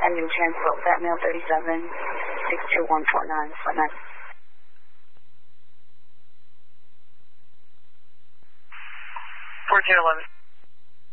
Pending transport with that mail 37, 62149, Flight 9. 1411.